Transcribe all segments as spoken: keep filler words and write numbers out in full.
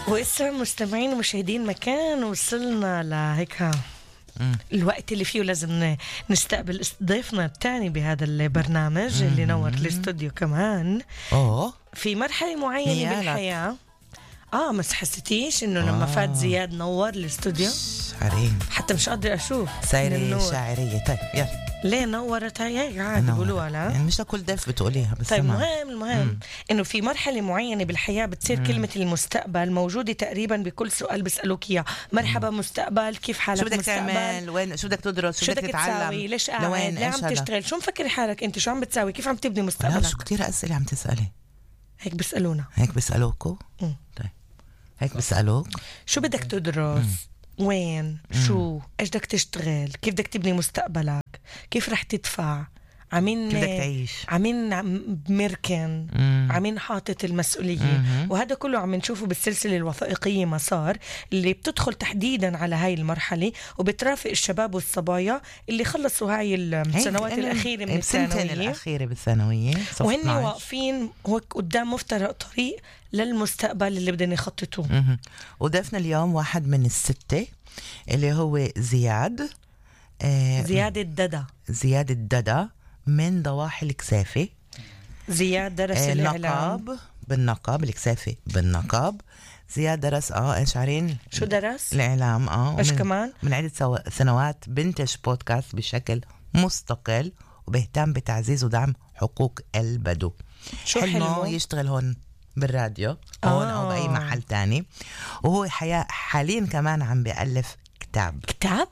وإسا مستمعين ومشاهدين مكان وصلنا لهيك الوقت اللي فيه لازم نستقبل ضيفنا الثاني بهذا البرنامج اللي نور الاستوديو كمان أوه. في مرحلة معينة بالحياة. اه بس حسيتيش انه لما آه. فات زياد نور الاستوديو شعرين حتى مش قادرة اشوف سايرة شاعرية. طيب يلا ليه نورت هيك عادي بقولوها لا يعني مش لكل ضيف بتقوليها بس طيب سمع. مهم المهم مم. انه في مرحله معينه بالحياه بتصير مم. كلمه المستقبل موجوده تقريبا بكل سؤال بيسالوك اياه. مرحبا مم. مستقبل، كيف حالك؟ شو بدك مستقبل؟ تعمل؟ وين شو بدك تدرس؟ شو, شو بدك تتعلم؟ ليش قاعد؟ ليه عم تشتغل؟ شو مفكر حالك انت؟ شو عم بتساوي؟ كيف عم تبني مستقبلك؟ شو كتير اسئله عم تسالي هيك بيسالونا هيك بيسالوكوا. طيب هيك بيسالوك شو بدك تدرس؟ مم. وين؟ مم. شو؟ ايش بدك تشتغل؟ كيف بدك تبني مستقبلك؟ كيف رح تدفع؟ عمين كيف بدك تعيش؟ عمين مركن عمين حاطط المسؤولية مم. وهذا كله عم نشوفه بالسلسلة الوثائقية مسار اللي بتدخل تحديدا على هاي المرحلة وبترافق الشباب والصبايا اللي خلصوا هاي السنوات الأخيرة من الثانوية الأخيرة بالثانوية وهن واقفين قدام مفترق طريق للمستقبل اللي بدنا يخططوه. وضيفنا اليوم واحد من الستة اللي هو زياد آه زياد الددا زياد الددا من ضواحي الكسافة. زياد درس آه الإعلام النقاب بالنقاب الكسافة بالنقاب. زياد درس اه ايش عارين شو درس؟ الإعلام اه ايش كمان؟ من عدة سنوات بنتج بودكاست بشكل مستقل وبيهتم بتعزيز ودعم حقوق البدو. شو حلمه حلمه؟ يشتغل هون بالراديو هون آه. أو بأي محل تاني. وهو حياة حاليا كمان عم بيألف كتاب. كتاب؟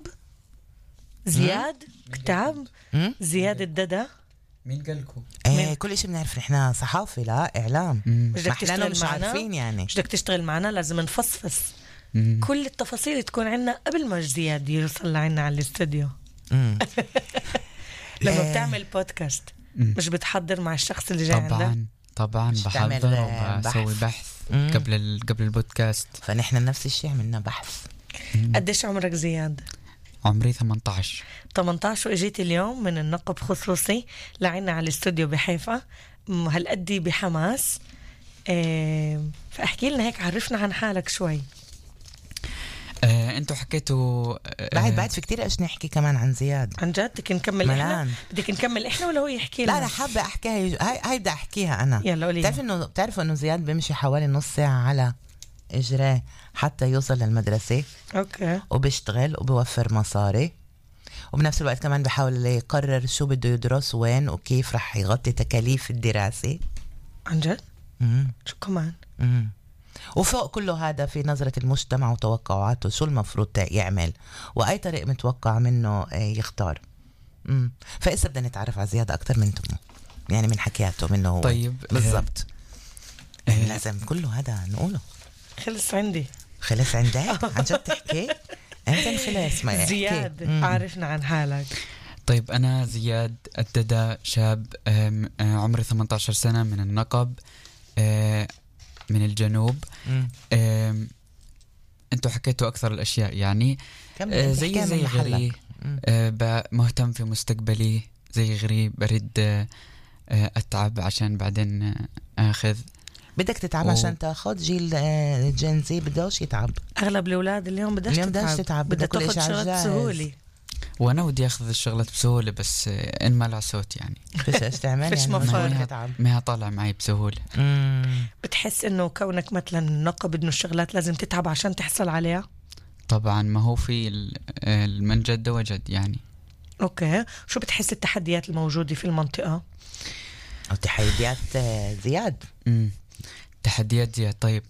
زياد مم؟ كتاب؟ مم؟ زياد الددا مين قالكم؟ ايه كل شيء بنعرف نحن صحافة لا إعلام. مش بدك تشتغل مش معنا؟ عارفين يعني مش بدك تشتغل معنا لازم نفصفص كل التفاصيل تكون عنا قبل ما زياد يوصل لعنا على الاستوديو. لما بتعمل بودكاست مش بتحضر مع الشخص اللي جاي عندك؟ طبعا طبعا بحضر وبسوي بحث مم. قبل ال... قبل البودكاست. فنحن نفس الشيء عملنا بحث. قديش عمرك زياد؟ عمري ثمانية عشر ثمانية عشر واجيت اليوم من النقب خصوصي لعنا على الاستوديو بحيفا هالقدي بحماس. إيه فاحكي لنا هيك عرفنا عن حالك شوي. آه، انتوا حكيتوا آه بعد بعد في كتير ايش نحكي كمان عن زياد. عن جد بدك نكمل ملان. احنا بدك نكمل احنا ولا هو يحكي لنا؟ لا انا حابه احكيها هاي هاي بدي احكيها انا. يلا قولي. بتعرف انه بتعرفوا انه زياد بيمشي حوالي نص ساعه على اجراه حتى يوصل للمدرسه. اوكي. وبيشتغل وبيوفر مصاري وبنفس الوقت كمان بحاول يقرر شو بده يدرس وين وكيف رح يغطي تكاليف الدراسه. عن جد؟ امم شو كمان؟ امم وفوق كله هذا في نظرة المجتمع وتوقعاته شو المفروض يعمل وأي طريق متوقع منه يختار. امم فإسا بدنا نتعرف على زيادة أكتر من تمه يعني من حكياته منه هو. طيب بالضبط. آه يعني لازم كله هذا نقوله. خلص عندي. خلص عندك؟ عن جد تحكي؟ أنت الخلاص ما يحكي. زياد عارفنا عن حالك. طيب أنا زياد الددا شاب عمري ثمانية عشر سنة من النقب من الجنوب. انتوا حكيتوا اكثر الاشياء يعني آه زي زي غري آه مهتم في مستقبلي زي غري بريد آه اتعب عشان بعدين آه اخذ. بدك تتعب و... عشان تاخذ جيل جنزي بدوش يتعب. اغلب الاولاد اليوم بدش اليوم تتعب, تتعب. بدك تاخذ شغلات بسهوله. وانا ودي اخذ الشغلات بسهوله بس ان ما لا صوت يعني فيش استعمال فيش يعني ما طالع معي بسهوله. مم. بتحس انه كونك مثلا نقب انه الشغلات لازم تتعب عشان تحصل عليها؟ طبعا ما هو في المن جد وجد يعني. اوكي شو بتحس التحديات الموجوده في المنطقه؟ او تحديات زياد. امم تحديات زياد. طيب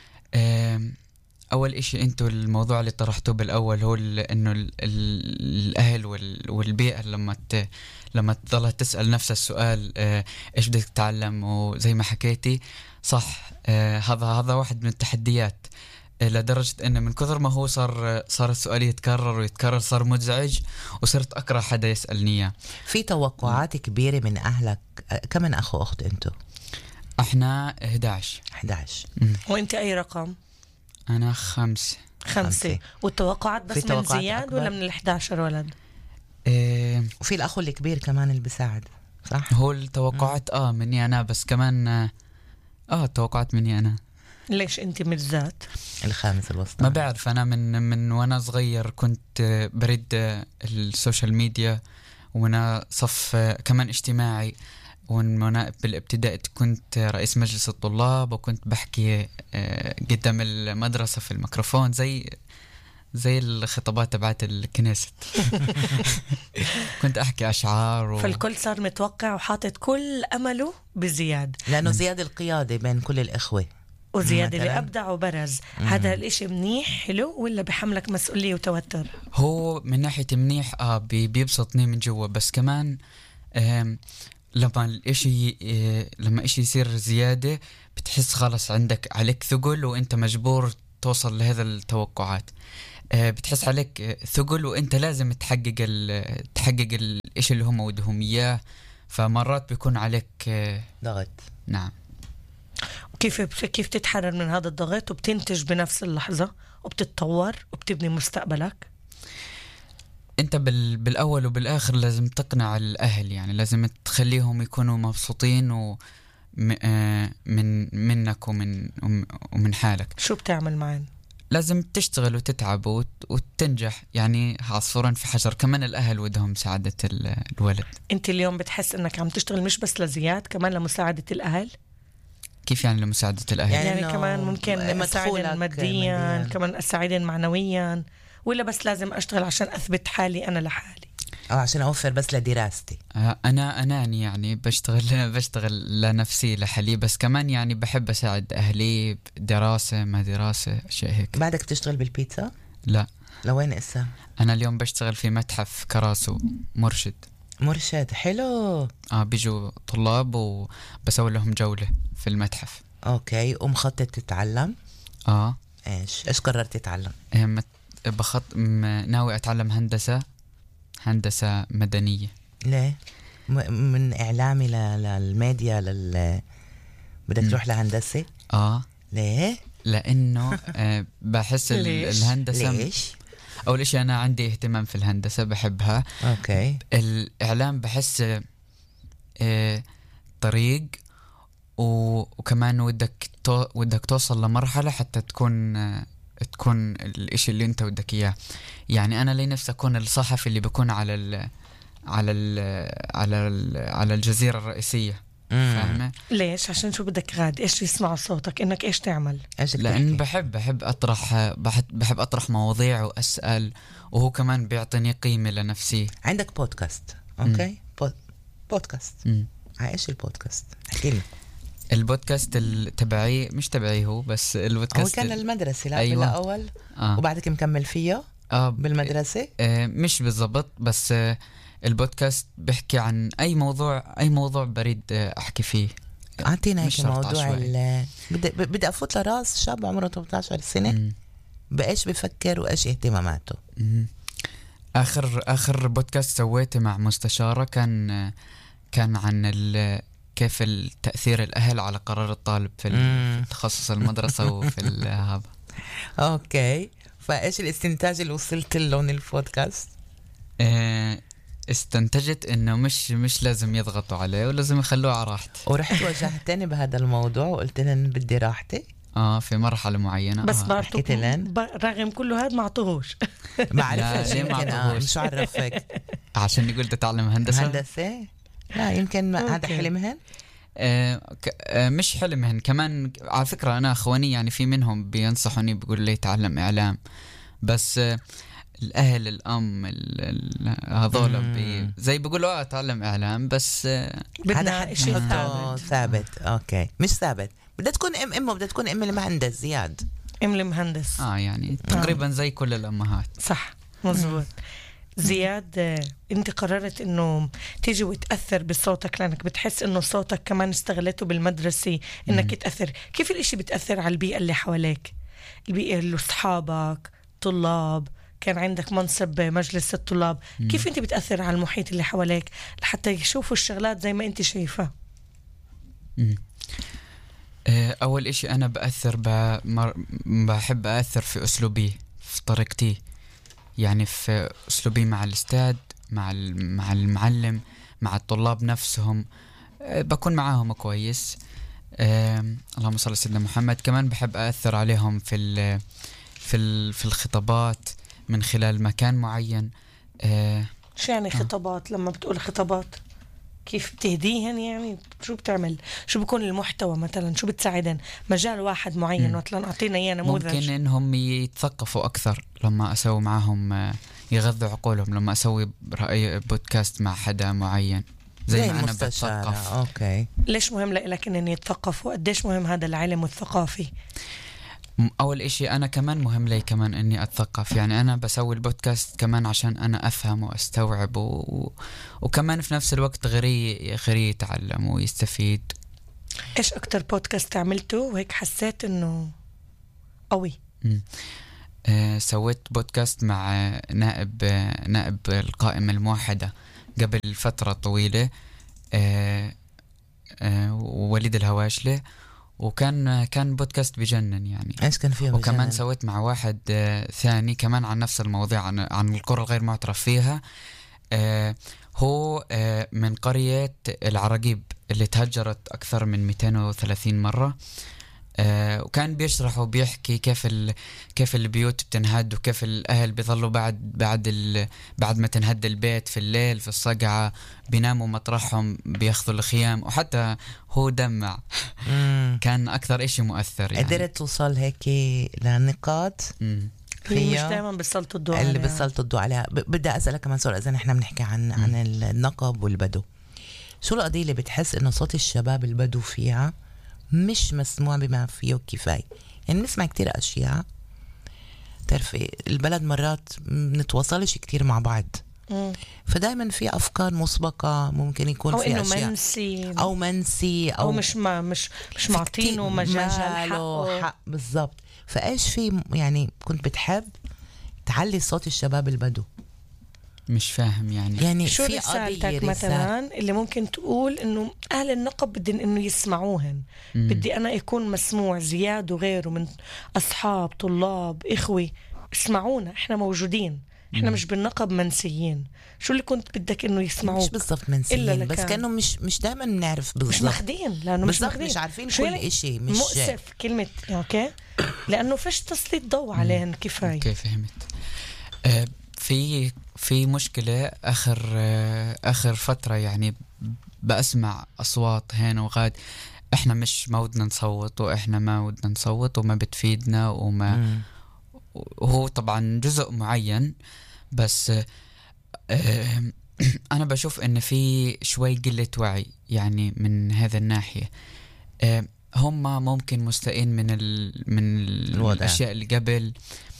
أول إشي أنتوا الموضوع اللي طرحتوه بالأول هو إنه الأهل والبيئة لما ت لما تضلها تسأل نفس السؤال آه إيش بدك تتعلم وزي ما حكيتي صح. آه هذا هذا واحد من التحديات آه لدرجة إنه من كثر ما هو صار صار السؤال يتكرر ويتكرر صار مزعج وصرت أكره حدا يسألني إياه. في توقعات كبيرة من أهلك. كم من أخ وأخت أنتوا؟ إحنا إحدى عشر. إحدى عشر. وأنت أي رقم؟ أنا خمسة. خمسة. والتوقعات بس من زياد أكبر. ولا من الإحدى عشر ولد؟ إيه وفي الأخ الكبير كمان اللي بيساعد صح؟ هو التوقعات آه مني أنا بس كمان آه التوقعات مني أنا. ليش أنت بالذات؟ الخامس الوسطى ما بعرف، أنا من من وأنا صغير كنت بريد السوشيال ميديا، وأنا صف كمان اجتماعي، وأنا بالابتدائي كنت رئيس مجلس الطلاب، وكنت بحكي قدام المدرسة في الميكروفون زي زي الخطابات تبعت الكنيسة. كنت أحكي أشعار و... فالكل صار متوقع وحاطط كل أمله بزياد، لأنه زياد القيادة بين كل الإخوة، وزياد اللي أبدع وبرز. مم. هذا الإشي منيح حلو ولا بحملك مسؤولية وتوتر؟ هو من ناحية منيح آه بي بيبسطني من جوا، بس كمان لما الإشي لما إشي يصير زيادة بتحس خلاص عندك عليك ثقل، وإنت مجبور توصل لهذا التوقعات. بتحس عليك ثقل وإنت لازم تحقق ال تحقق الإشي اللي هم ودهم إياه، فمرات بيكون عليك ضغط. نعم. كيف كيف تتحرر من هذا الضغط وبتنتج بنفس اللحظة وبتتطور وبتبني مستقبلك؟ انت بال... بالاول وبالاخر لازم تقنع الاهل، يعني لازم تخليهم يكونوا مبسوطين و م... من منك ومن ومن حالك. شو بتعمل معين؟ لازم تشتغل وتتعب وت... وتنجح، يعني عصفورين في حجر. كمان الاهل ودهم مساعدة الولد. انت اليوم بتحس انك عم تشتغل مش بس لزياد، كمان لمساعدة الاهل؟ كيف يعني لمساعدة الاهل؟ يعني, يعني كمان ممكن اساعدهم ماديا، مادياً. كمان اساعدهم معنويا، ولا بس لازم أشتغل عشان أثبت حالي أنا لحالي؟ أو عشان أوفر بس لدراستي؟ أنا أناني، يعني بشتغل بشتغل لنفسي لحالي، بس كمان يعني بحب أساعد أهلي دراسة ما دراسة أشياء هيك. بعدك بتشتغل بالبيتزا؟ لا. لوين إسا؟ أنا اليوم بشتغل في متحف كراسو، مرشد. مرشد حلو. آه بيجوا طلاب وبسوي لهم جولة في المتحف. أوكي. ومخطط تتعلم؟ آه. إيش إيش قررت تتعلم؟ مت... بخط ناوي أتعلم هندسة هندسة مدنية. ليه؟ م... من إعلامي ل... للميديا لل بدك تروح لهندسة؟ آه. ليه؟ لأنه آه بحس الهندسة. ليش؟ أول شيء أنا عندي اهتمام في الهندسة بحبها. أوكي. الإعلام بحس آه طريق و... وكمان ودك تو... ودك توصل لمرحلة حتى تكون آه تكون الاشي اللي انت ودك اياه. يعني انا لي نفسي اكون الصحفي اللي بيكون على ال على ال على ال على الجزيرة الرئيسية. فاهمة؟ ليش؟ عشان شو بدك غاد؟ ايش يسمعوا صوتك؟ انك ايش تعمل؟ إيش لان بحب بحب اطرح بحب, بحب اطرح مواضيع واسأل، وهو كمان بيعطيني قيمة لنفسي. عندك بودكاست؟ اوكي. بود... بودكاست مم. ايش البودكاست؟ احكي لي. البودكاست تبعي مش تبعي هو، بس البودكاست هو كان المدرسة لا أيوة. بالأول آه. وبعدك مكمل فيه آه. بالمدرسة؟ آه مش بالضبط، بس آه البودكاست بيحكي عن أي موضوع أي موضوع بريد آه أحكي فيه. أعطينا هيك موضوع ال... بدي بدي أفوت لراس شاب عمره ثمانية عشر سنة. مم. بإيش بفكر وإيش اهتماماته؟ مم. آخر آخر بودكاست سويته مع مستشارة كان كان عن ال كيف التأثير الأهل على قرار الطالب في تخصص المدرسة وفي هذا. أوكي. فإيش الاستنتاج اللي وصلت له من البودكاست؟ اه استنتجت إنه مش مش لازم يضغطوا عليه ولازم يخلوه على راحته. ورحت واجهتني بهذا الموضوع وقلت لهم بدي راحتي. اه في مرحلة معينة. بس آه. حكيت لهم رغم كله هذا ما عطوهوش. ما عرفت ليه ما عطوهوش؟ مش عرفك عشان يقول تتعلم هندسة. هندسة لا يمكن هذا حلمهن. آه آه مش حلمهن كمان على فكرة. أنا أخواني يعني في منهم بينصحوني بيقول لي تعلم إعلام، بس آه الأهل الأم هذول بي زي بيقولوا آه تعلم إعلام، بس آه هذا شيء ثابت. ثابت أوكي. مش ثابت. بدها تكون أم أمه بدها تكون أم المهندس زياد. أم المهندس آه يعني تقريبا زي كل الأمهات. صح مظبوط. زياد انت قررت انه تيجي وتأثر بصوتك لانك بتحس انه صوتك كمان استغلته بالمدرسة انك تأثر. كيف الاشي بتأثر على البيئة اللي حواليك؟ البيئة اللي اصحابك طلاب، كان عندك منصب مجلس الطلاب. مم. كيف انت بتأثر على المحيط اللي حواليك لحتى يشوفوا الشغلات زي ما انت شايفها؟ اول اشي انا بأثر بحب أأثر في اسلوبي في طريقتي، يعني في أسلوبي مع الأستاذ مع مع المعلم مع الطلاب نفسهم. بكون معاهم كويس. آه اللهم صل على سيدنا محمد. كمان بحب أأثر عليهم في ال في ال في الخطابات من خلال مكان معين. آه شو يعني خطابات؟ لما بتقول خطابات كيف بتهديهن؟ يعني شو بتعمل؟ شو بيكون المحتوى مثلا؟ شو بتساعدن؟ مجال واحد معين مثلا أعطينا إياه نموذج. ممكن إنهم يتثقفوا أكثر لما أسوي معهم، يغذوا عقولهم لما أسوي رأي بودكاست مع حدا معين زي ما أنا بتثقف. أوكي. ليش مهم لك إن يتثقفوا؟ قديش مهم هذا العلم والثقافي؟ أول إشي أنا كمان مهم لي كمان إني أتثقف. يعني أنا بسوي البودكاست كمان عشان أنا أفهم وأستوعب و... وكمان في نفس الوقت غيري غيري يتعلم ويستفيد. إيش أكتر بودكاست عملته وهيك حسيت إنه قوي؟ آه سويت بودكاست مع نائب آه نائب القائمة الموحدة قبل فترة طويلة، آه آه وليد الهواشلة، وكان كان بودكاست بجنن يعني. ايش كان فيه؟ وكمان بجنن. سويت مع واحد آه ثاني كمان عن نفس المواضيع، عن, عن القرى الغير معترف فيها. آه هو آه من قرية العراقيب اللي تهجرت أكثر من مئتين وثلاثين مرة. آه وكان بيشرح وبيحكي كيف ال كيف البيوت بتنهد وكيف الأهل بيظلوا بعد بعد ال بعد ما تنهد البيت في الليل في الصقعة بيناموا مطرحهم بياخذوا الخيام. وحتى هو دمع. كان أكثر إشي مؤثر يعني. قدرت توصل هيك لنقاط مش دائما بسلط الضوء اللي عليها. بسلط الضوء عليها. بدي أسألك كمان سؤال. إذا نحن بنحكي عن م. عن النقب والبدو، شو القضية اللي بتحس إنه صوت الشباب البدو فيها مش مسموع بما فيه كفاية؟ يعني نسمع كتير أشياء، تعرفي البلد مرات نتواصلش كتير مع بعض، مم. فدايما في أفكار مسبقة ممكن يكون أو في إنه أشياء منسي أو منسي أو, أو مش ما مش مش معطينه مجال حقه. حق بالضبط. فإيش في يعني كنت بتحب تعلي صوت الشباب البدو؟ مش فاهم يعني يعني شو رسالتك مثلا اللي ممكن تقول إنه أهل النقب بدن إنه يسمعوهن؟ مم. بدي أنا يكون مسموع زياد وغيره من أصحاب طلاب إخوي، اسمعونا، إحنا موجودين، إحنا مم. مش بالنقب منسيين. شو اللي كنت بدك إنه يسمعوك؟ مش بالضبط منسيين، بس كانوا مش مش دائما بنعرف بالضبط، مش مخدين، لأنه مش مخدين، مش عارفين كل إشي، مش مؤسف كلمة أوكي، لأنه فيش تسليط ضوء عليهن كفاية. أوكي فهمت. أه في في مشكلة آخر آخر فترة يعني بأسمع أصوات هنا وغاد، إحنا مش ما ودنا نصوت وإحنا ما ودنا نصوت وما بتفيدنا وما م. وهو طبعا جزء معين، بس أنا بشوف إن في شوي قلة وعي يعني من هذا الناحية. هم ممكن مستائين من ال من الأشياء اللي قبل،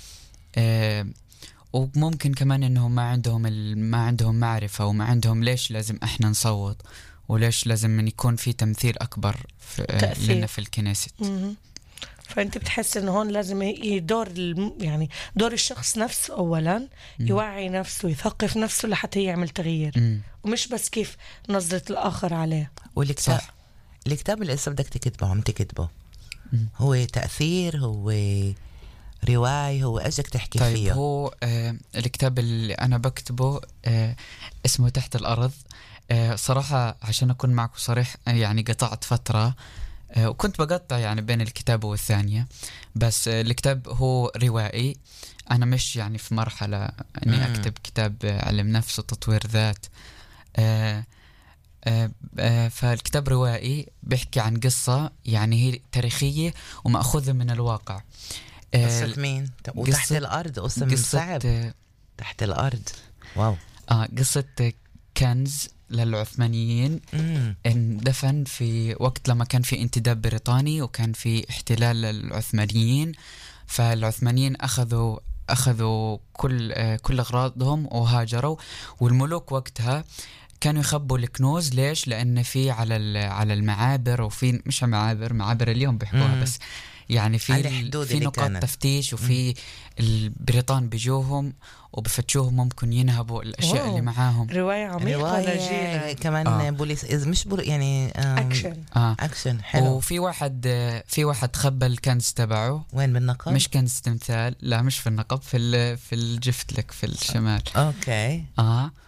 وممكن كمان إنهم ما عندهم ما عندهم معرفة وما عندهم ليش لازم إحنا نصوت وليش لازم من يكون في تمثيل أكبر في لنا في الكنيست. فأنت بتحس إنه هون لازم يدور يعني دور الشخص نفسه أولا، يوعي نفسه يثقف نفسه لحتى يعمل تغيير، مم. ومش بس كيف نظرة الآخر عليه. والكتاب صح. الكتاب اللي بدك تكتبه عم تكتبه مم. هو تأثير، هو رواية، هو ايش بدك تحكي طيب فيه؟ هو آه الكتاب اللي أنا بكتبه آه اسمه تحت الأرض. آه صراحة عشان أكون معك صريح يعني قطعت فترة آه وكنت بقطع يعني بين الكتاب والثانية، بس آه الكتاب هو روائي. أنا مش يعني في مرحلة أني مم. أكتب كتاب علم نفس وتطوير ذات. آه آه آه فالكتاب روائي بيحكي عن قصة يعني هي تاريخية ومأخوذة من الواقع. قصة مين؟ وتحت الأرض قصة صعب. تحت الأرض واو. آه قصة كنز للعثمانيين مم. اندفن في وقت لما كان في انتداب بريطاني وكان في احتلال للعثمانيين، فالعثمانيين أخذوا أخذوا كل آه كل أغراضهم وهاجروا، والملوك وقتها كانوا يخبوا الكنوز. ليش؟ لأن في على على المعابر، وفي مش معابر معابر اليوم بيحكوها مم. بس يعني في في نقاط تفتيش، وفي البريطان بيجوهم وبفتشوهم ممكن ينهبوا الاشياء أوه. اللي معاهم. روايه عميقه لجينا كمان آه. بوليس مش بول يعني اكشن آه. اكشن حلو. وفي واحد في واحد خبى الكنز تبعه. وين؟ بالنقب؟ مش كنز تمثال، لا مش في النقب، في في الجفت لك في الشمال. اوكي اه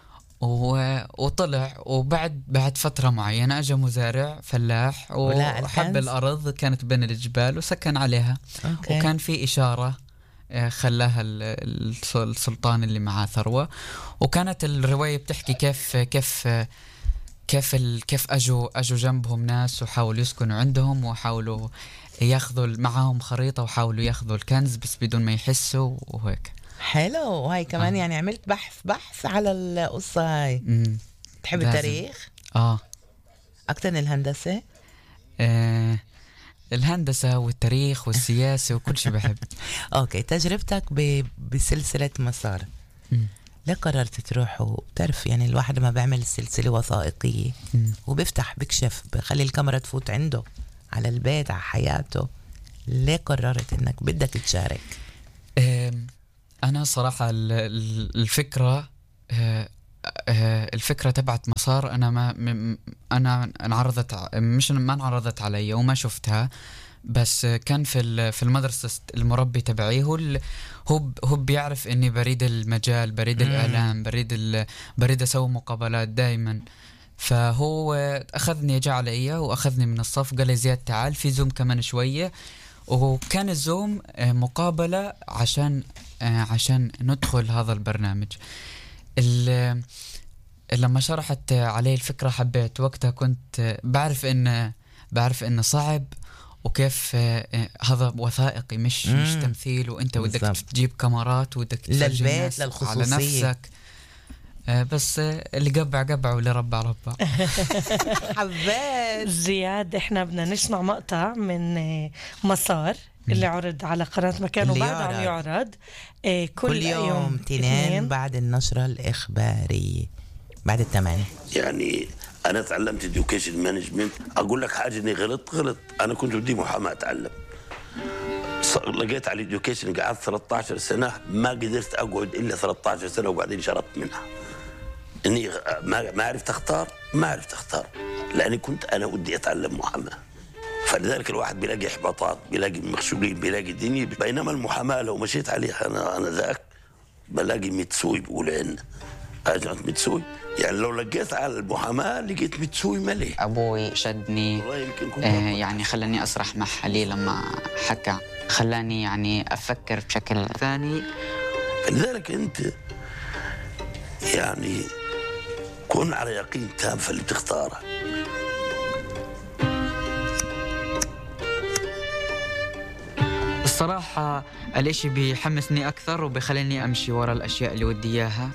وطلع، وبعد بعد فترة معينة أجا مزارع فلاح وحب الأرض كانت بين الجبال وسكن عليها. أوكي. وكان في إشارة خلاها السلطان اللي معاه ثروة، وكانت الرواية بتحكي كيف كيف كيف كيف أجوا أجوا جنبهم ناس وحاولوا يسكنوا عندهم، وحاولوا ياخذوا معهم خريطة وحاولوا ياخذوا الكنز بس بدون ما يحسوا وهيك. حلو. وهي كمان آه. يعني عملت بحث بحث على القصة هاي. مم. تحب لازم. التاريخ؟ آه أكتر من الهندسة؟ آه الهندسة والتاريخ والسياسة وكل شيء بحب. أوكي. تجربتك ب... بسلسلة مسار، مم. ليه قررت تروح؟ وبتعرف يعني الواحد ما بيعمل سلسلة وثائقية مم. وبيفتح بكشف بخلي الكاميرا تفوت عنده على البيت على حياته، ليه قررت إنك بدك تشارك؟ آه أنا صراحة الفكرة الفكرة تبعت مسار أنا ما أنا انعرضت مش ما انعرضت علي وما شفتها، بس كان في في المدرسة المربي تبعي هو هو هو بيعرف إني بريد المجال، بريد مم. الإعلام، بريد بريد أسوي مقابلات دائما. فهو أخذني جاء علي وأخذني من الصف قال لي زياد تعال في زوم كمان شوية، وكان الزوم مقابلة عشان عشان ندخل هذا البرنامج. لما شرحت علي الفكرة حبيت. وقتها كنت بعرف إن بعرف إنه صعب، وكيف هذا وثائقي مش مم. مش تمثيل، وأنت بدك تجيب كاميرات ودك تسجل للبيت للخصوصية على نفسك. بس اللي قبع قبع واللي ربع ربع. حبيت. زياد احنا بدنا نسمع مقطع من مسار اللي عرض على قناة مكان وبعد عم يعرض كل, كل يوم, يوم تنين بعد النشرة الإخبارية بعد الثمانية. يعني أنا تعلمت education management. أقول لك حاجة إني غلط غلط أنا كنت بدي محاماة أتعلم، لقيت على education قعدت ثلاثة عشر سنة ما قدرت أقعد إلا ثلاثة عشر سنة وبعدين شربت منها. إني ما ما عرفت أختار ما عرفت أختار لأني كنت أنا ودي أتعلم محاماة. فلذلك الواحد بيلاقي إحباطات، بيلاقي مخشوقين، بيلاقي الدنيا. بينما المحاماة لو مشيت عليها أنا أنا ذاك بلاقي متسوي بقول عنا أجنت متسوي. يعني لو لقيت على المحاماة لقيت متسوي ملي. أبوي شدني آه يعني خلاني أسرح مع حلي لما حكى، خلاني يعني أفكر بشكل ثاني. فلذلك أنت يعني كن على يقين تام في اللي بتختاره. الصراحة الاشي بيحمسني أكثر وبيخليني أمشي ورا الأشياء اللي ودي إياها.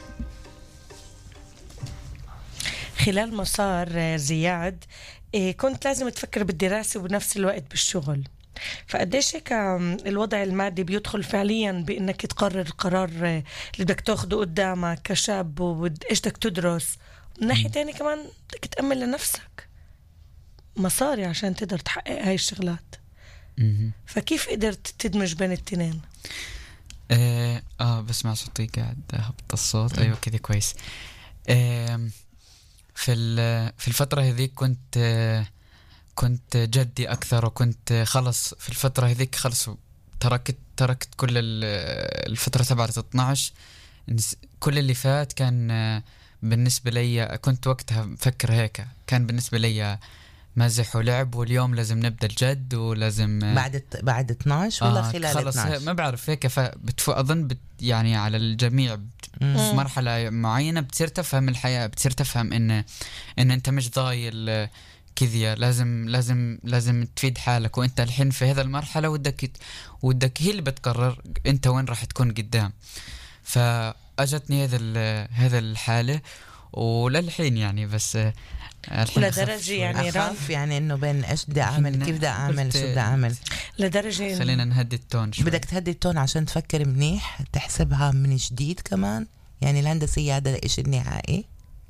خلال مسار زياد كنت لازم تفكر بالدراسة وبنفس الوقت بالشغل، فقديش هيك الوضع المادي بيدخل فعليا بأنك تقرر القرار اللي بدك تاخده قدامك كشاب وإيش بدك تدرس، من ناحية تانية كمان بدك تأمل لنفسك مصاري عشان تقدر تحقق هاي الشغلات. فكيف قدرت تدمج بين التنين؟ اه, آه بسمع صوتي قاعد هبط الصوت. ايوه كذا كويس. آه في في الفترة هذيك كنت آه كنت جدي أكثر، وكنت خلص في الفترة هذيك خلص تركت تركت كل الفترة تبعت اثناشر. كل اللي فات كان آه بالنسبة لي كنت وقتها مفكر هيك، كان بالنسبة لي مزح ولعب، واليوم لازم نبدأ الجد ولازم بعد بعد اثناشر ولا آه خلال خلص اثناشر ما بعرف هيك. فبتف أظن بت يعني على الجميع في مرحلة معينة بتصير تفهم الحياة، بتصير تفهم إن إن أنت مش ضايل كذية، لازم لازم لازم تفيد حالك، وأنت الحين في هذا المرحلة ودك ودك هي اللي بتقرر أنت وين راح تكون قدام. فأجتني هذا هذا الحالة وللحين يعني بس لدرجة يعني أخاف يعني إنه بين إيش بدي أعمل كيف بدي أعمل شو بدي أعمل. لدرجة خلينا نهدي التون شوي. بدك تهدي التون عشان تفكر منيح تحسبها من جديد كمان. يعني الهندسية هذا الإشي النهائي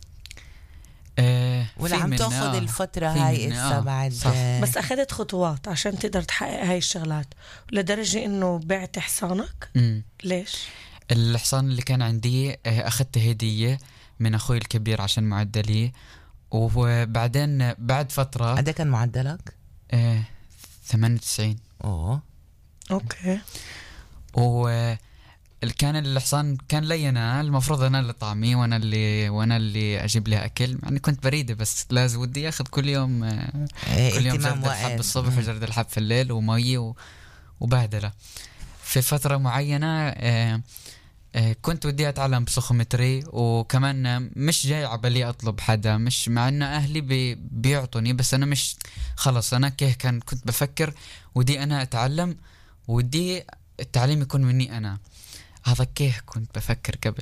آه ولا عم تأخذ آه الفترة هاي إسا آه بعد آه بس أخذت خطوات عشان تقدر تحقق هاي الشغلات، لدرجة إنه بعت حصانك. مم. ليش؟ الحصان اللي كان عندي أخذته هدية من أخوي الكبير عشان معدلي، وبعدين بعد فترة. قد كان معدلك؟ آه ثمانية وتسعين. أوه أوكي. و كان الحصان كان لي انا، المفروض انا اللي طعميه وانا اللي وانا اللي اجيب له اكل، يعني كنت بريده بس لازم ودي ياخذ كل يوم إيه كل يوم اهتمام جرد الحب وقت. الصبح وجرد الحب في الليل ومي و- وبهدله. في فتره معينه آه، آه، كنت ودي اتعلم بسيكومتري، وكمان مش جاي عبالي اطلب حدا، مش مع ان اهلي بي بيعطوني، بس انا مش خلص انا كيه كان كنت بفكر ودي انا اتعلم ودي التعليم يكون مني انا. هذا كيه كنت بفكر قبل.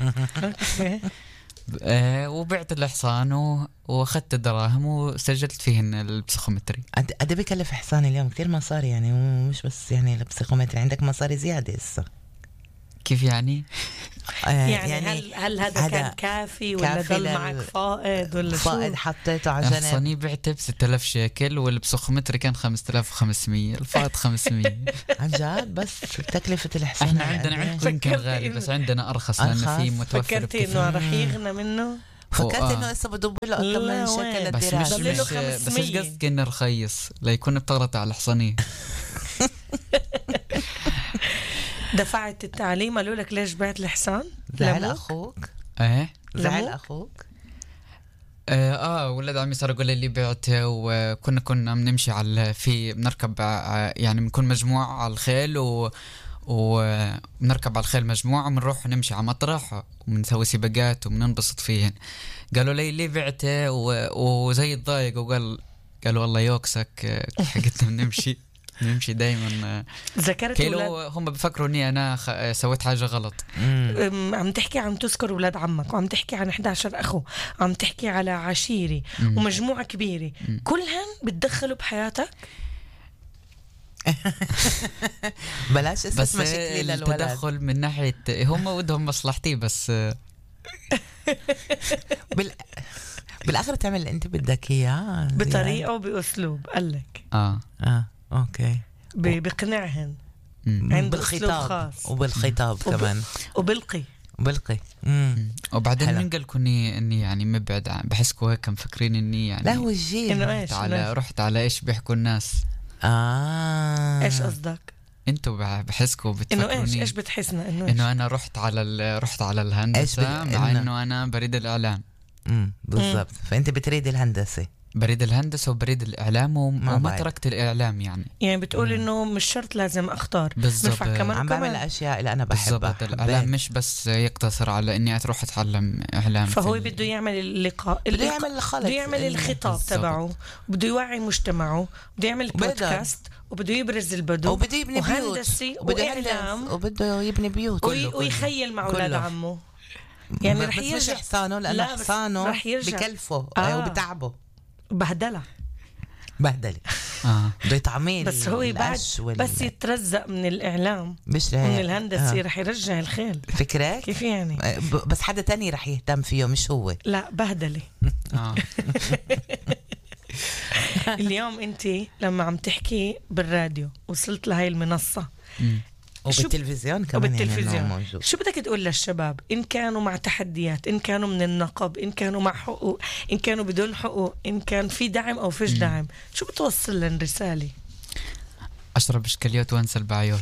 آه وبعت الحصان و- واخذت الدراهم وسجلت فيهن البسيكومتري. قد قد بكلف حصان اليوم؟ كتير مصاري يعني، ومش بس يعني البسيكومتري، عندك مصاري زيادة هسه. كيف يعني؟ آه يعني, يعني هل هل هذا, هذا كان كافي ولا كافي ضل لل- معك فائض ولا فائض شو؟ حطيته على جنب؟ الحصاني بعته ب ستة آلاف شيكل والبسيكومتري كان خمسة آلاف وخمسمية، الفائض خمسمية. عن جد؟ بس تكلفة الحصان احنا هي عندنا قد إيه؟ عندكم يمكن فكرت غالي إنه- بس عندنا ارخص لانه أرخص؟ في متوفر فكرتي بكثير. انه رح يغنى منه؟ فكرت آه. انه هسه بدب له اكثر لا من وين. شكل بس مش الدراسة. ضل له مش بس مش خمسمية. قصدك انه رخيص ليكون بتغلط على الحصانية. دفعت التعليم قالوا لك ليش بعت الحصان؟ زعل لموك؟ اخوك؟ ايه زعل لموك؟ اخوك؟ اه, آه ولد عمي صار يقول لي بعته، وكنا كنا بنمشي على في بنركب ع- يعني بنكون مجموعة على الخيل و وبنركب على الخيل مجموعة وبنروح نمشي على مطرح وبنسوي سباقات وبننبسط فيهن. قالوا لي ليه بعته و... وزي الضايق وقال قالوا والله يوكسك حقتنا بنمشي نمشي دايما ذكرت كيلو. ولاد هم بفكروا اني انا خ... سويت حاجة غلط. أم، عم تحكي عم تذكر ولاد عمك وعم تحكي عن إحدى عشر أخو، عم تحكي على عشيرة مم. ومجموعة كبيرة، كلهم بتدخلوا بحياتك؟ بلاش اسم بس مشاكلي للولد. التدخل من ناحية هم ودهم مصلحتي بس. بال... بالاخر تعمل اللي انت بدك اياه بطريقة وبأسلوب قالك اه اه اوكي. ب- بقنعهن مم. عنده أسلوب بالخطاب خاص وبالخطاب وب- كمان وبلقي. وبالقي. امم وبعدين حلو. من قال كوني اني يعني مبعد عن بحسكوا هيك مفكرين اني يعني لا هو الجيل. إنه إيش؟ على إنه رحت على ايش بيحكوا الناس. اه إيش قصدك؟ انتوا بح- بحسكوا إنه إيش بتفكروني إيش بتحسنا إنه إيش؟ انه انا رحت على ال... رحت على إيش الهندسة بال- مع إنه- انه انا بريد الاعلام. امم بالضبط. فانت بتريد الهندسه. بريد الهندسة وبريد الاعلام و... ما وما بعد. تركت الاعلام يعني. يعني بتقول إنه مش شرط لازم أختار، بالضبط. بنفع كمان عم بعمل وكمان. الاشياء اللي انا بحبها. بالضبط. الاعلام حبيت. مش بس يقتصر على اني اروح اتعلم اعلام. فهو في ال- بده يعمل اللقاء بده اللقاء- يعمل الخلط. بده يعمل الخطاب بالضبط. تبعه، بده يوعي مجتمعه، بده يعمل وبده. بودكاست، وبده يبرز البدو، وبده يبني بيوت وهندسي وبده وإعلام، يهندس وبده يبني بيوت وي- كله. ويخيل مع أولاد كله. عمه. يعني رح بس مش يرجع حصانه لانه لا، بس حصانه رح يرجع. بكلفه آه. وبتعبه بهدلة. بهدله. اه بده يطعميه بس هو بعد القش وال- بس يترزق من الإعلام مش ومن الهندسة آه. رح يرجع الخيل. فكرك؟ كيف يعني؟ ب- بس حدا تاني رح يهتم فيه مش هو. لا بهدلة. اه اليوم أنت لما عم تحكي بالراديو وصلت لهاي المنصة مم. شو- وبالتلفزيون كمان يعني وبالتلفزيون إنه موجود. شو بدك تقول للشباب إن كانوا مع تحديات، إن كانوا من النقب، إن كانوا مع حقوق، إن كانوا بدون حقوق، إن كان في دعم أو فيش دعم، شو بتوصل لهم رسالة؟ اشرب اشكاليوت وانسى البعيوت.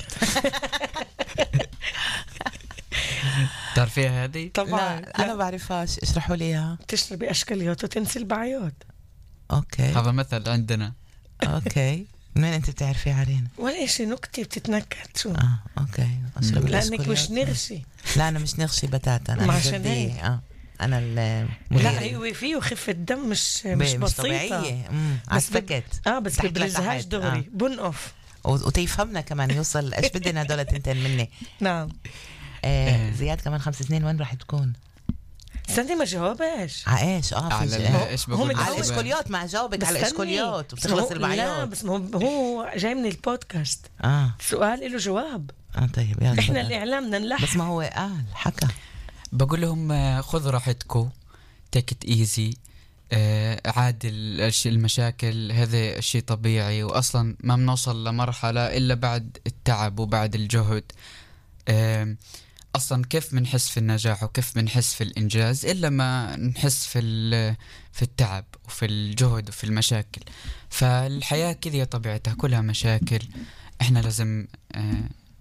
تعرفيها هذه؟ طبعا لا انا بعرفهاش، اشرحوا لي اياها. تشربي أشكاليوت وتنسي البعيوت. اوكي هذا مثل عندنا. اوكي. منين انت بتعرفي علينا؟ ولا إشي نكتة بتتنكت شو؟ اه اوكي. اشرب لأنك مش الأسكوليات. نغشي. لا انا مش نغشي بتاتا. انا ما عشان جدية. هيك. اه انا لا المدير. هو فيه خفة دم مش ب- مش مش بسيطة. طبيعية. امم على بس بد- السكت. اه بس تحت ببرزهاش لتحت. دغري آه. بنقف. و- وتيفهمنا كمان يوصل ايش بدنا هدول تنتين مني. نعم. آه زياد كمان خمس سنين وين راح تكون؟ استني ما جاوبش. على ايش؟ اه على في ال- آه. ايش هو بقول متجوز. على بالنسبة- الاشكوليات. ما جاوبك على استني. الاشكوليات بس وبتخلص هو- لا البعيوت. بس هو هو جاي من البودكاست، اه سؤال له جواب. اه طيب يلا. احنا بدنا. الإعلام بدنا نلحق. بس ما هو قال حكى. بقول لهم آه، خذوا راحتكم، تيك ات ايزي، عادي الش- المشاكل هذا شيء طبيعي، واصلا ما بنوصل لمرحله الا بعد التعب وبعد الجهد. آم، اصلا كيف بنحس في النجاح وكيف بنحس في الانجاز الا ما نحس في ال- في التعب وفي الجهد وفي المشاكل. فالحياه كذا طبيعتها كلها مشاكل. احنا لازم آه،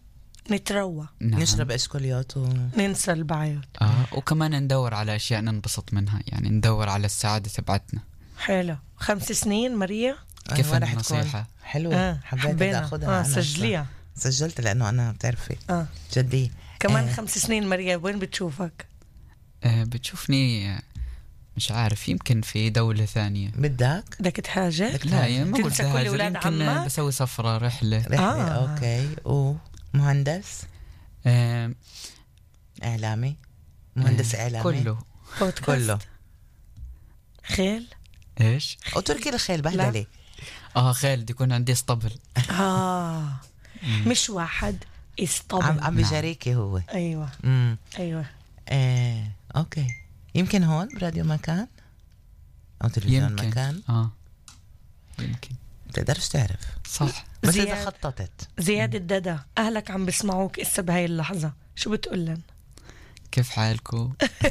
نتروى، نعم. نشرب اشكوليات و... ننسى البعيات. اه وكمان ندور على اشياء ننبسط منها، يعني ندور على السعاده تبعتنا. حلو. خمس سنين ماريا كيف وين رح تكون؟ النصيحه؟ حلوة. آه. حبيت حبينا. اخذها. اه سجليها. سجلت لانه انا بتعرفي اه جدي. كمان آه. خمس سنين ماريا وين بتشوفك؟ آه بتشوفني آه، مش عارف، يمكن في دوله ثانيه. بدك بدك تهاجر؟ بدك لا يعني ما قلت تنسى كل هاجر، أولاد يمكن عمك؟ بسوي سفره رحله. رحلة. آه. اوكي. ومهندس آه اعلامي، مهندس آه، اعلامي كله. بودكاست كله. خيل؟ ايش؟ وتركي الخيل بهدلي. اه خيل بدي يكون عندي اسطبل. اه مش واحد اسطبل. عم عم نعم. بجاريكي هو. ايوه امم ايوه. آه. اوكي. يمكن هون براديو مكان او تلفزيون يمكن مكان. اه يمكن بتقدرش تعرف صح. بس زياد. اذا خططت. زياد الددا، اهلك عم بسمعوك اسا بهاي اللحظه، شو بتقول لهم؟ كيف حالكم؟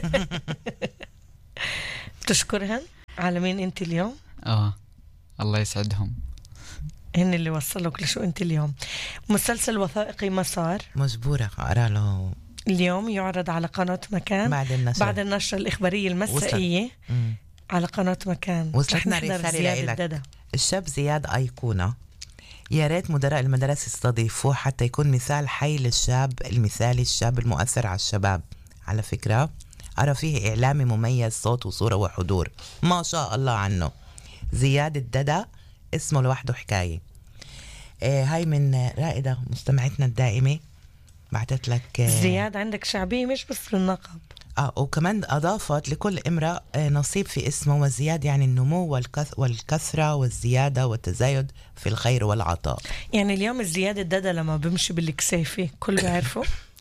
بتشكرهن على مين انت اليوم؟ اه الله يسعدهم. هن اللي وصلوك لشو انت اليوم. مسلسل وثائقي مسار مجبورة اقرا له اليوم يعرض على قناة مكان بعد النشر. بعد النشرة الإخبارية المسائية مم. على قناة مكان. وصلتنا رح نحضر رسالة زياد لإلك. الددا. الشاب زياد أيقونة، يا ريت مدراء المدارس يستضيفوه حتى يكون مثال حي للشاب المثالي، الشاب المؤثر على الشباب. على فكرة أرى فيه إعلامي مميز، صوت وصورة وحضور، ما شاء الله عنه. زياد الددا اسمه لوحده حكاية. آه هاي من رائدة مستمعتنا الدائمة، بعتت لك آه زياد عندك شعبية مش بس بالنقب. آه وكمان أضافت لكل امرأة آه نصيب في اسمه، والزياد يعني النمو والكث والكثرة والزيادة والتزايد في الخير والعطاء. يعني اليوم الزياد الددا لما بمشي بالكسافة كل بيعرفه.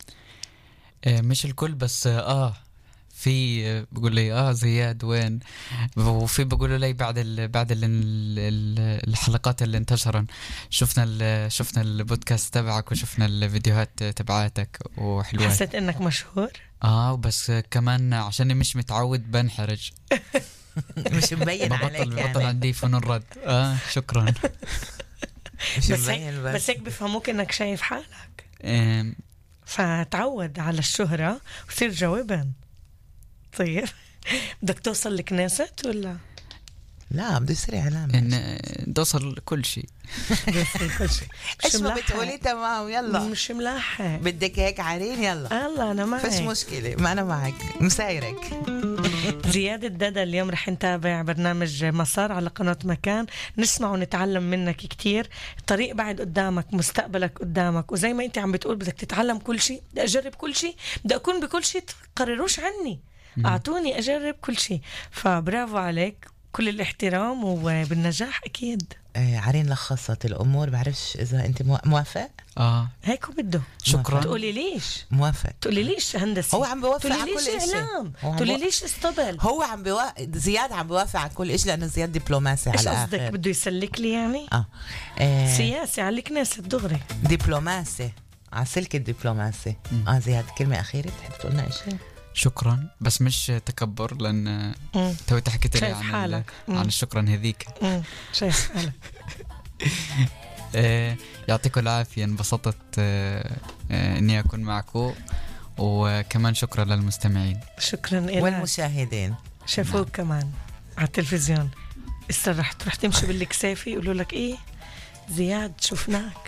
آه مش الكل بس اه في آه، بقول لي اه زياد وين، وفي بقولوا لي بعد ال بعد ال ال الحلقات اللي انتشرن شفنا ال شفنا البودكاست تبعك وشفنا الفيديوهات تبعاتك وحلوات. حسيت انك مشهور. اه بس كمان عشان مش متعود بنحرج. مش مبين عليك ببطل يعني. ببطل عندي فن الرد. اه شكرا. مش بس مبين هيك بس, بس هيك بفهموك انك شايف حالك، آه فتعود على الشهرة وصير جوابا. طيب بدك توصل لكنيست ولا؟ لا بده يصير اعلامي. ان توصل كل شيء. كل شيء. ايش ما بتقولي تمام يلا. مش ملاحق. بدك هيك عرين يلا. الله انا معك. فيش مشكلة، ما انا معك مسايرك. زياد الددا اليوم رح نتابع برنامج مسار على قناة مكان، نسمع ونتعلم منك كتير. الطريق بعد قدامك، مستقبلك قدامك، وزي ما انت عم بتقول بدك تتعلم كل شيء. بدي اجرب كل شيء، بدي اكون بكل شيء، تقرروش عني، اعطوني اجرب كل شيء. فبرافو عليك، كل الاحترام وبالنجاح اكيد. آه عرين لخصت الامور، بعرفش اذا انت مو- موافق. اه هيك بده. شكرا. تقولي ليش موافق. تقولي ليش هندسة، هو عم بيوافق تقولي على ليش كل إشي. اعلام، هو عم تقولي بو- ليش اسطبل. هو عم بيوافق، زياد عم بيوافق على كل شيء لانه زياد دبلوماسي ايش على قصدك؟ الاخر. بده يسلك لي يعني؟ اه, آه سياسي على الكنيسة دغري. دبلوماسي على سلك الدبلوماسي. اه زياد كلمة أخيرة تحب تقول لنا شيء؟ شكرا، بس مش تكبر لان مم. تو حكيت لي شايف عن ال- حالك. مم. عن الشكرا هذيك. مم. شايف حالك. آه، يعطيكم العافية، انبسطت آه، آه، اني اكون معكم، وكمان شكرا للمستمعين. شكرا لك. والمشاهدين شافوك كمان على التلفزيون. استرحت رح تمشي بالكسافي يقولوا لك ايه زياد شفناك.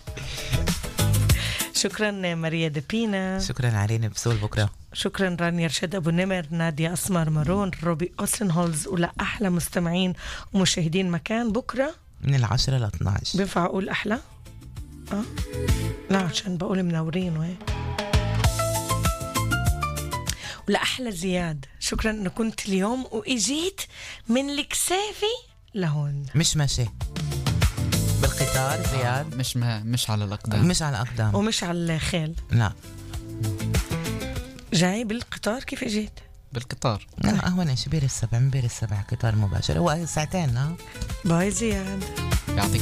شكرا ماريا دبينا، شكرا عرين بسول بكرة. شكرا رانيا رشاد ابو نمر، نادية اسمر مارون، روبي اوسنهولز، ولا احلى مستمعين ومشاهدين مكان بكره من العشرة ل اثناشر. بينفع اقول احلى؟ اه لا عشان بقول منورين وهيك. ولا احلى زياد، شكرا انه كنت اليوم واجيت من الكسافي لهون. مش ماشي بالقطار زياد. مش ما مش على الاقدام. مش على الأقدام. ومش على الخيل، لا جاي بالقطار. كيف اجيت؟ بالقطار. لا أهون شي بير السبع، من بير السبع قطار مباشر، هو ساعتين. لا باي زياد. يعطيك